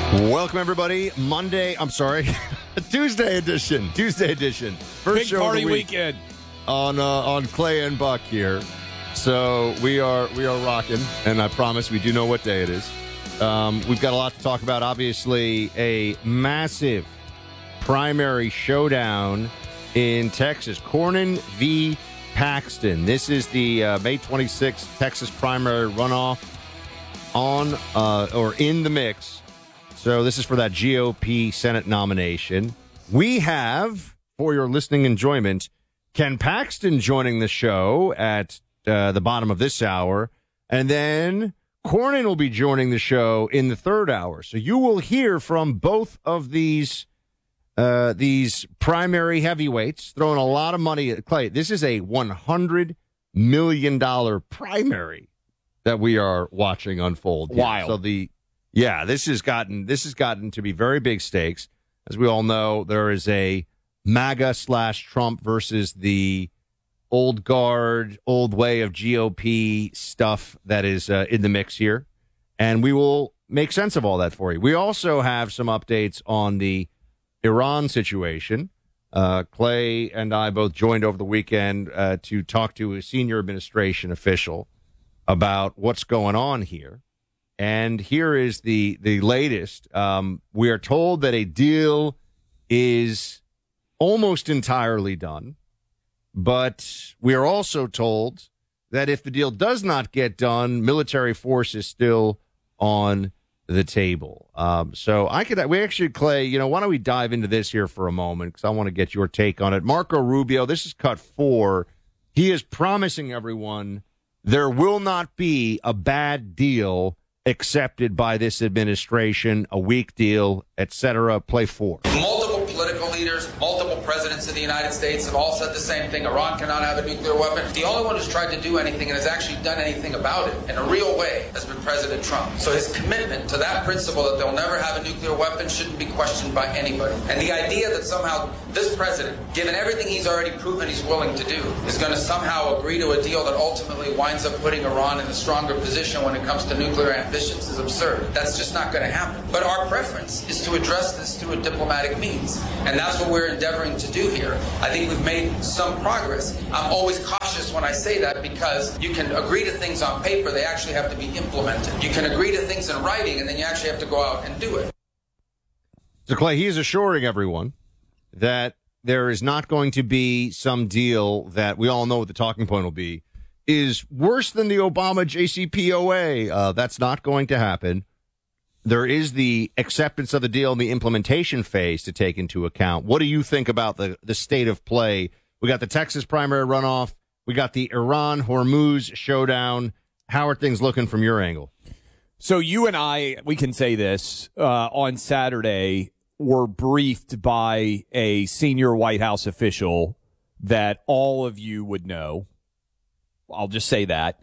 Welcome, everybody. Tuesday edition. First Big show party of the week weekend on Clay and Buck here. So we are rocking, and I promise we do know what day it is. We've got a lot to talk about. Obviously, a massive primary showdown in Texas. Cornyn v. Paxton. This is the May 26th Texas primary runoff in the mix. So this is for that GOP Senate nomination. We have, for your listening enjoyment, Ken Paxton joining the show at the bottom of this hour. And then Cornyn will be joining the show in the third hour. So you will hear from both of these primary heavyweights throwing a lot of money at Clay. This is a $100 million primary that we are watching unfold. Wow. So this has gotten to be very big stakes. As we all know, there is a MAGA/Trump versus the old guard, old way of GOP stuff that is in the mix here. And we will make sense of all that for you. We also have some updates on the Iran situation. Clay and I both joined over the weekend to talk to a senior administration official about what's going on here. And here is the latest. We are told that a deal is almost entirely done, but we are also told that if the deal does not get done, military force is still on the table. Clay, why don't we dive into this here for a moment, because I want to get your take on it. Marco Rubio, this is cut 4. He is promising everyone there will not be a bad deal accepted by this administration, a weak deal, etc. Play 4. Multiple political leaders, multiple presidents of the United States have all said the same thing. Iran cannot have a nuclear weapon. The only one who's tried to do anything and has actually done anything about it in a real way has been President Trump. So his commitment to that principle that they'll never have a nuclear weapon shouldn't be questioned by anybody. And the idea that somehow this president, given everything he's already proven he's willing to do, is going to somehow agree to a deal that ultimately winds up putting Iran in a stronger position when it comes to nuclear ambitions is absurd. That's just not going to happen. But our preference is to address this through a diplomatic means. And that's what we're endeavoring to do here. I think we've made some progress. I'm always cautious when I say that, because you can agree to things on paper, they actually have to be implemented. You can agree to things in writing, and then you actually have to go out and do it. So, Clay, he is assuring everyone that there is not going to be some deal that we all know what the talking point will be, is worse than the Obama JCPOA. That's not going to happen. There is the acceptance of the deal and the implementation phase to take into account. What do you think about the state of play? We got the Texas primary runoff. We got the Iran-Hormuz showdown. How are things looking from your angle? So you and I, we can say this, on Saturday, were briefed by a senior White House official that all of you would know. I'll just say that.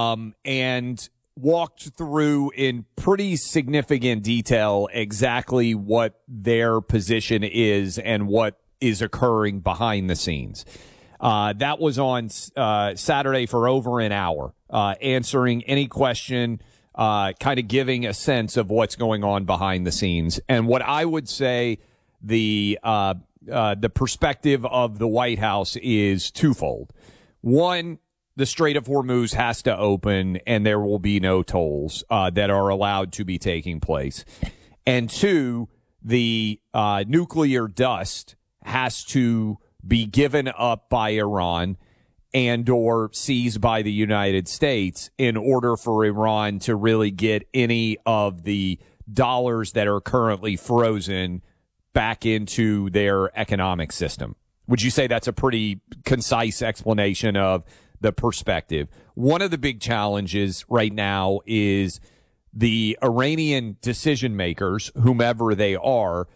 And walked through in pretty significant detail exactly what their position is and what is occurring behind the scenes. That was on Saturday for over an hour, answering any question, kind of giving a sense of what's going on behind the scenes. And what I would say the perspective of the White House is twofold. One, the Strait of Hormuz has to open, and there will be no tolls that are allowed to be taking place. And two, the nuclear dust has to be given up by Iran and or seized by the United States in order for Iran to really get any of the dollars that are currently frozen back into their economic system. Would you say that's a pretty concise explanation of the perspective? One of the big challenges right now is the Iranian decision makers, whomever they are.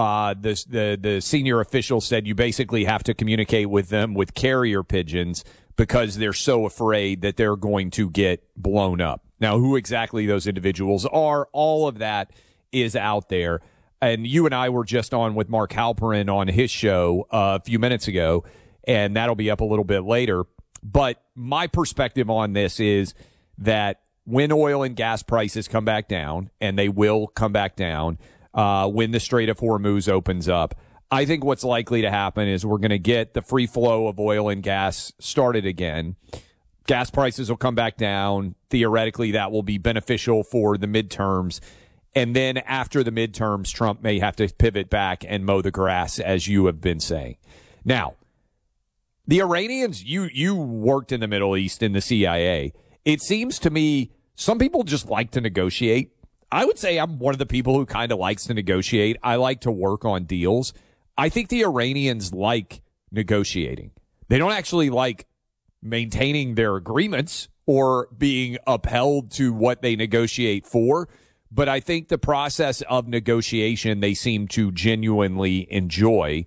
The senior official said you basically have to communicate with them with carrier pigeons because they're so afraid that they're going to get blown up. Now, who exactly those individuals are, all of that is out there. And you and I were just on with Mark Halperin on his show a few minutes ago, and that'll be up a little bit later. But my perspective on this is that when oil and gas prices come back down, and they will come back down when the Strait of Hormuz opens up, I think what's likely to happen is we're going to get the free flow of oil and gas started again. Gas prices will come back down. Theoretically, that will be beneficial for the midterms. And then after the midterms, Trump may have to pivot back and mow the grass, as you have been saying. Now, the Iranians, you worked in the Middle East in the CIA. It seems to me some people just like to negotiate. I would say I'm one of the people who kind of likes to negotiate. I like to work on deals. I think the Iranians like negotiating. They don't actually like maintaining their agreements or being upheld to what they negotiate for. But I think the process of negotiation they seem to genuinely enjoy.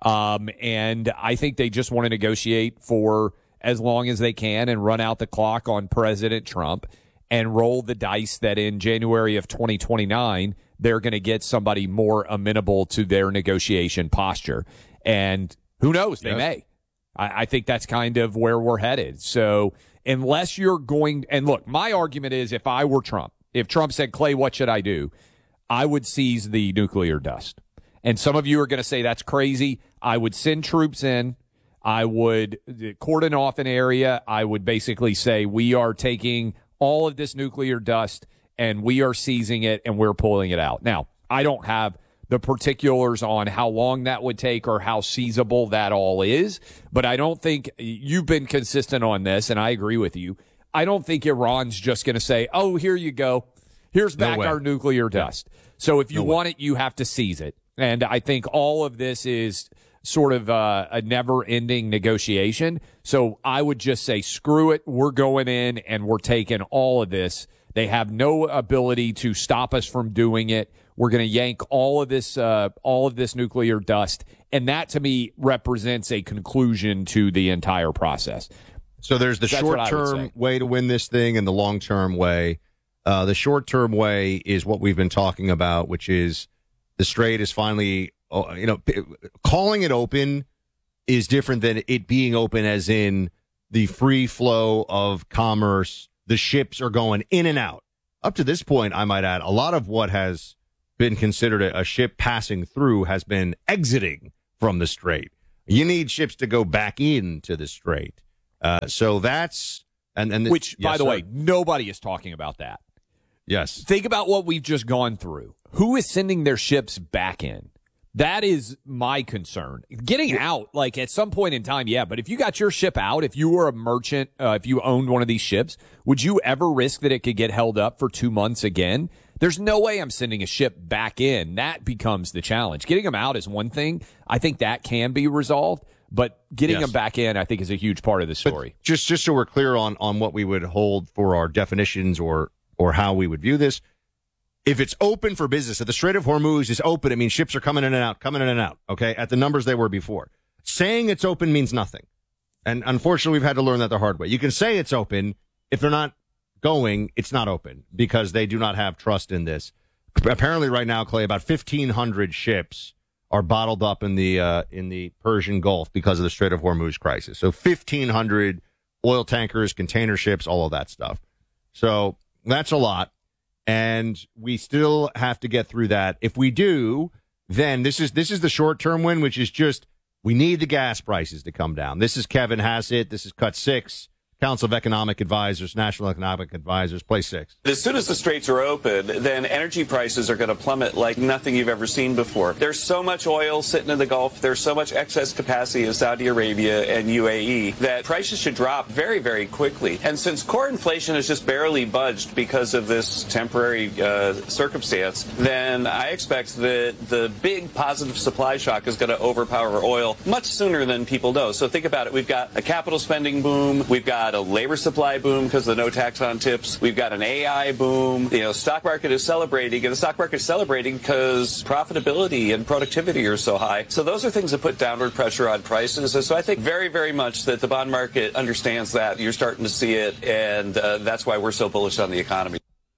And I think they just want to negotiate for as long as they can and run out the clock on President Trump and roll the dice that in January of 2029, they're going to get somebody more amenable to their negotiation posture. And who knows? They may. I think that's kind of where we're headed. So unless you're going – and look, my argument is if I were Trump, if Trump said, Clay, what should I do? I would seize the nuclear dust. And some of you are going to say that's crazy. I would send troops in. I would cordon off an area. I would basically say we are taking all of this nuclear dust and we are seizing it and we're pulling it out. Now, I don't have the particulars on how long that would take or how seizable that all is, but I don't think you've been consistent on this, and I agree with you. I don't think Iran's just going to say, oh, here you go. Here's back our nuclear dust. So if you want it, you have to seize it. And I think all of this is sort of a never-ending negotiation. So I would just say, screw it. We're going in and we're taking all of this. They have no ability to stop us from doing it. We're going to yank all of this nuclear dust. And that, to me, represents a conclusion to the entire process. So there's the short-term way to win this thing and the long-term way. The short-term way is what we've been talking about, which is the Strait is finally, calling it open is different than it being open as in the free flow of commerce. The ships are going in and out. Up to this point, I might add, a lot of what has been considered a ship passing through has been exiting from the Strait. You need ships to go back into the Strait. So that's which, by the way, nobody is talking about that. Yes. Think about what we've just gone through. Who is sending their ships back in? That is my concern. Getting out, like at some point in time, yeah, but if you got your ship out, if you were a merchant, if you owned one of these ships, would you ever risk that it could get held up for 2 months again? There's no way I'm sending a ship back in. That becomes the challenge. Getting them out is one thing. I think that can be resolved. But getting them back in, I think, is a huge part of the story. But just so we're clear on what we would hold for our definitions or how we would view this, if it's open for business, if the Strait of Hormuz is open, it means ships are coming in and out, okay, at the numbers they were before. Saying it's open means nothing. And unfortunately, we've had to learn that the hard way. You can say it's open. If they're not going, it's not open because they do not have trust in this. Apparently right now, Clay, about 1,500 ships are bottled up in the Persian Gulf because of the Strait of Hormuz crisis. So 1,500 oil tankers, container ships, all of that stuff. So that's a lot. And we still have to get through that. If we do, then this is the short-term win, which is just we need the gas prices to come down. This is Kevin Hassett. This is Cut 6. Council of Economic Advisors, National Economic Advisors, play 6. As soon as the straits are open, then energy prices are going to plummet like nothing you've ever seen before. There's so much oil sitting in the Gulf, there's so much excess capacity in Saudi Arabia and UAE that prices should drop very, very quickly. And since core inflation has just barely budged because of this temporary circumstance, then I expect that the big positive supply shock is going to overpower oil much sooner than people know. So think about it. We've got a capital spending boom. We've got a labor supply boom because of the no tax on tips. We've got an AI boom. Stock market is celebrating, and the stock market is celebrating because profitability and productivity are so high. So those are things that put downward pressure on prices. And so I think very, very much that the bond market understands that. You're starting to see it, and that's why we're so bullish on the economy.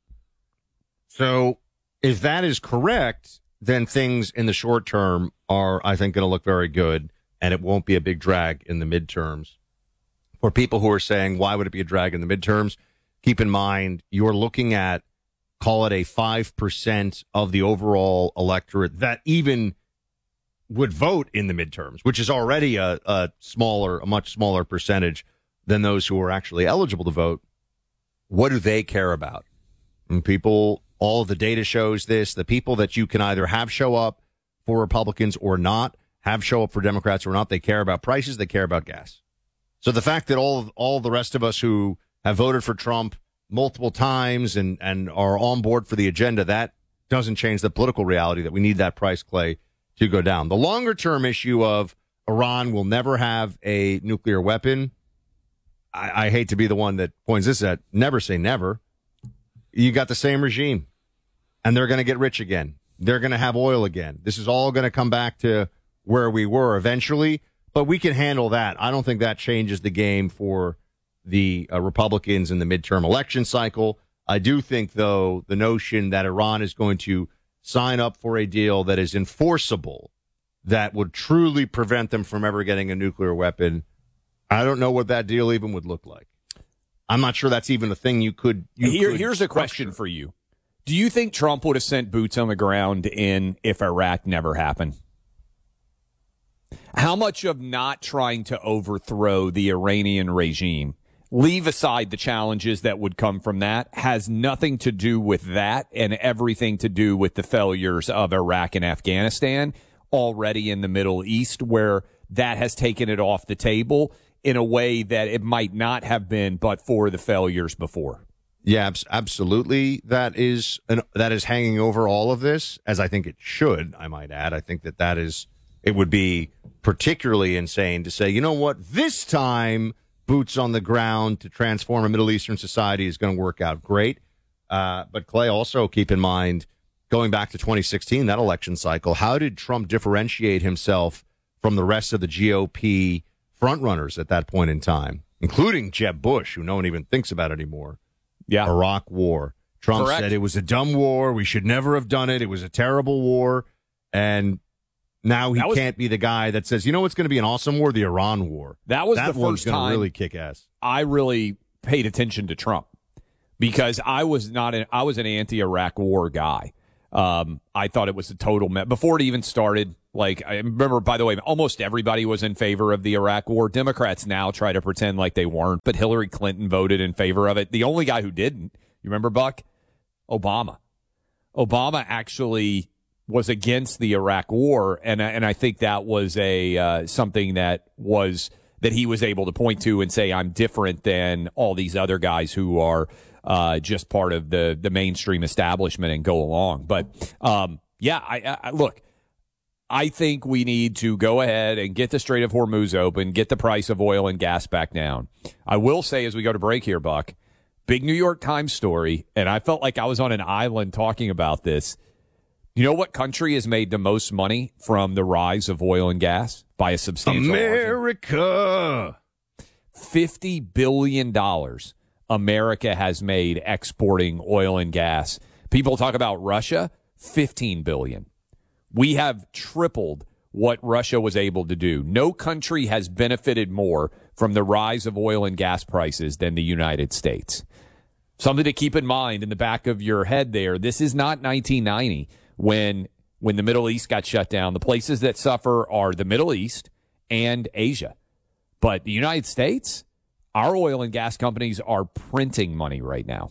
So if that is correct, then things in the short term are, I think, going to look very good, and it won't be a big drag in the midterms. For people who are saying, why would it be a drag in the midterms? keep in mind you're looking at, call it a 5% of the overall electorate that even would vote in the midterms, which is already a much smaller percentage than those who are actually eligible to vote. What do they care about? And people, all of the data shows this, the people that you can either have show up for Republicans or not, have show up for Democrats or not, they care about prices, they care about gas. So the fact that all the rest of us who have voted for Trump multiple times and are on board for the agenda, that doesn't change the political reality that we need that price, Clay, to go down. The longer term issue of Iran will never have a nuclear weapon. I hate to be the one that points this at. Never say never. You got the same regime, and they're going to get rich again. They're going to have oil again. This is all going to come back to where we were eventually, but we can handle that. I don't think that changes the game for the Republicans in the midterm election cycle. I do think, though, the notion that Iran is going to sign up for a deal that is enforceable, that would truly prevent them from ever getting a nuclear weapon, I don't know what that deal even would look like. I'm not sure that's even a thing you could. Here's a question for you. Do you think Trump would have sent boots on the ground if Iraq never happened? How much of not trying to overthrow the Iranian regime, leave aside the challenges that would come from that, has nothing to do with that and everything to do with the failures of Iraq and Afghanistan already in the Middle East, where that has taken it off the table in a way that it might not have been but for the failures before? Yeah, absolutely. That is hanging over all of this, as I think it should, I might add. I think it would be particularly insane to say, you know what, this time boots on the ground to transform a Middle Eastern society is going to work out great. But Clay, also keep in mind, going back to 2016, that election cycle, how did Trump differentiate himself from the rest of the GOP frontrunners at that point in time, including Jeb Bush, who no one even thinks about anymore? Yeah. Iraq war. Trump said it was a dumb war. We should never have done it. It was a terrible war. And now he can't be the guy that says, you know what's going to be an awesome war? The Iran war. That was the first time really kick ass. I really paid attention to Trump, because I was an anti-Iraq war guy. I thought it was a total mess. Before it even started, I remember, by the way, almost everybody was in favor of the Iraq war. Democrats now try to pretend like they weren't, but Hillary Clinton voted in favor of it. The only guy who didn't, you remember, Buck? Obama. Obama actually was against the Iraq war, and I think that was something that he was able to point to and say, I'm different than all these other guys who are just part of the mainstream establishment and go along. But look, I think we need to go ahead and get the Strait of Hormuz open, get the price of oil and gas back down. I will say, as we go to break here, Buck, big New York Times story, and I felt like I was on an island talking about this. You know what country has made the most money from the rise of oil and gas by a substantial margin? America. $50 billion America has made exporting oil and gas. People talk about Russia, $15 billion. We have tripled what Russia was able to do. No country has benefited more from the rise of oil and gas prices than the United States. Something to keep in mind in the back of your head there. This is not 1990 when the Middle East got shut down. The places that suffer are the Middle East and Asia. But the United States, our oil and gas companies are printing money right now.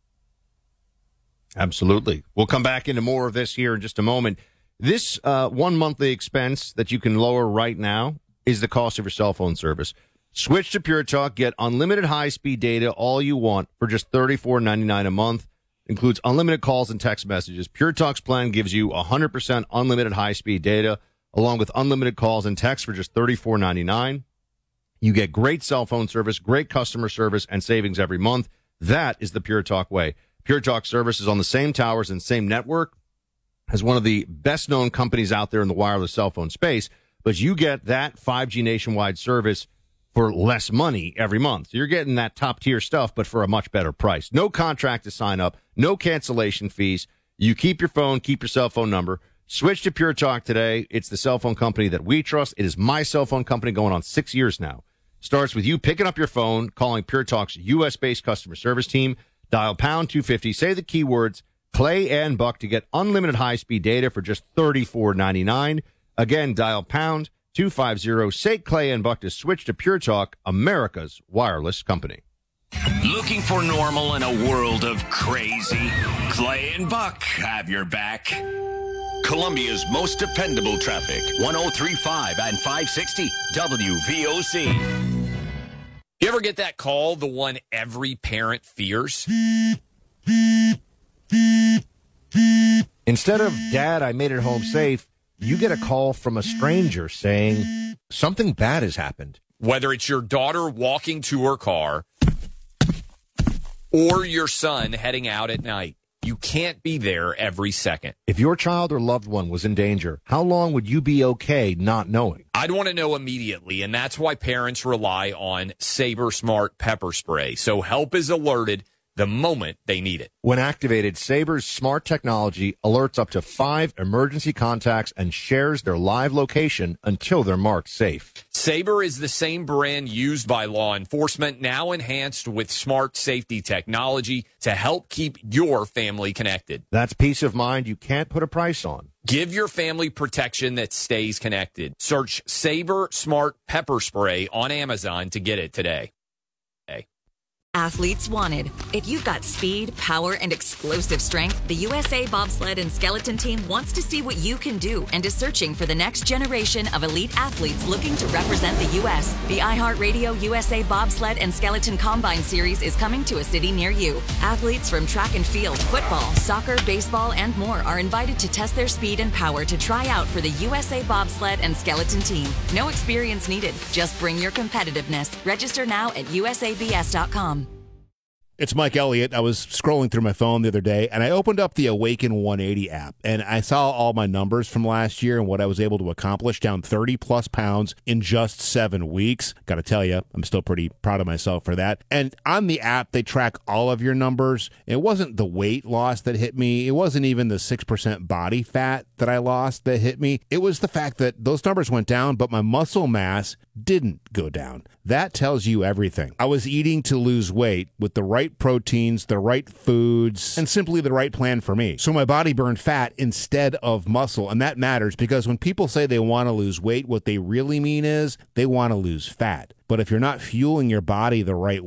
Absolutely. We'll come back into more of this here in just a moment. This one monthly expense that you can lower right now is the cost of your cell phone service. Switch to Pure Talk. Get unlimited high-speed data, all you want, for just $34.99 a month. Includes unlimited calls and text messages. Pure Talk's plan gives you 100% unlimited high-speed data, along with unlimited calls and texts for just $34.99. You get great cell phone service, great customer service, and savings every month. That is the Pure Talk way. Pure Talk service is on the same towers and same network as one of the best-known companies out there in the wireless cell phone space, but you get that 5G nationwide service for less money every month. So you're getting that top-tier stuff, but for a much better price. No contract to sign up, no cancellation fees. You keep your phone, keep your cell phone number. Switch to Pure Talk today. It's the cell phone company that we trust. It is my cell phone company going on 6 years now. starts with you picking up your phone, calling Pure Talk's U.S.-based customer service team, dial pound 250, say the keywords Clay and Buck to get unlimited high-speed data for just $34.99. Again, dial pound 250, say Clay and Buck to switch to Pure Talk, America's wireless company. Looking for normal in a world of crazy? Clay and Buck have your back. Columbia's most dependable traffic, 103.5 and 560 WVOC. You ever get that call, the one every parent fears? Instead of, Dad, I made it home safe, you get a call from a stranger saying something bad has happened. Whether it's your daughter walking to her car or your son heading out at night, you can't be there every second. If your child or loved one was in danger, how long would you be okay not knowing? I'd want to know immediately, and that's why parents rely on Sabre Smart Pepper Spray, so help is alerted the moment they need it. When activated, Sabre's smart technology alerts up to 5 emergency contacts and shares their live location until they're marked safe. Sabre is the same brand used by law enforcement, now enhanced with smart safety technology to help keep your family connected. That's peace of mind you can't put a price on. Give your family protection that stays connected. Search Sabre Smart Pepper Spray on Amazon to get it today. Athletes wanted. If you've got speed, power, and explosive strength, the USA Bobsled and Skeleton Team wants to see what you can do and is searching for the next generation of elite athletes looking to represent the U.S. The iHeartRadio USA Bobsled and Skeleton Combine Series is coming to a city near you. Athletes from track and field, football, soccer, baseball, and more are invited to test their speed and power to try out for the USA Bobsled and Skeleton Team. No experience needed. Just bring your competitiveness. Register now at usabs.com. It's Mike Elliott. I was scrolling through my phone the other day, and I opened up the Awaken 180 app, and I saw all my numbers from last year and what I was able to accomplish, down 30-plus pounds in just 7 weeks. Got to tell you, I'm still pretty proud of myself for that. And on the app, they track all of your numbers. It wasn't the weight loss that hit me. It wasn't even the 6% body fat that I lost that hit me. It was the fact that those numbers went down, but my muscle mass didn't go down. That tells you everything. I was eating to lose weight with the right proteins, the right foods, and simply the right plan for me. So my body burned fat instead of muscle, and that matters because when people say they want to lose weight, what they really mean is they want to lose fat. But if you're not fueling your body the right